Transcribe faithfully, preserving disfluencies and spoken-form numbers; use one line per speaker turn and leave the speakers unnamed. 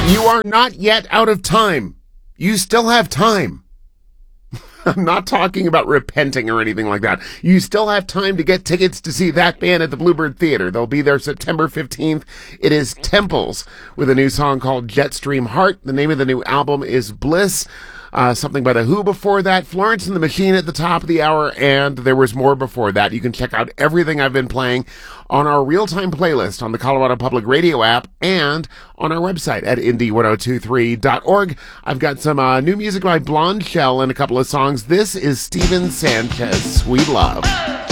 You are not yet out of time. You still have time. I'm not talking about repenting or anything like that. You still have time to get tickets to see that band at the Bluebird Theater. They'll be there September fifteenth. It is Temples with a new song called Jetstream Heart. The name of the new album is Bliss. Uh, something by The Who before that, Florence and the Machine at the top of the hour, and there was more before that. You can check out everything I've been playing on our real-time playlist on the Colorado Public Radio app and on our website at indie ten twenty-three dot org. I've got some uh, new music by Blonde Shell and a couple of songs. This is Steven Sanchez, Sweet Love.